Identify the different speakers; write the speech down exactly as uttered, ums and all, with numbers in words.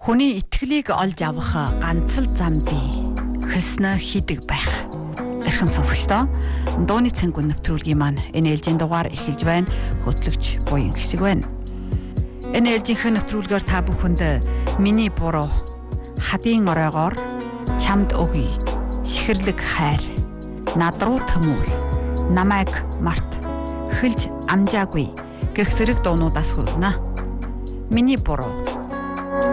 Speaker 1: Хүний итгэлийг олж авах ганц л зам бий. Хэлснэ хийдэг байх. Эрхэм сонсогчдоо, дууны цэнгүүн нэвтрүүлгийн маань энэ ээлжийн дугаар эхэлж байна. Хөтлөгч буян гişиг байна. Энэ ээлжийнхэн нэвтрүүлгээр та бүхэнд миний буруу, хадын оройгоор чамд өгье, шихэрлэг хайр, над руу төмүүл, намайг март, хэлж амжаагүй гэх зэрэг дуунуудаас хүрнэ. Миний буруу,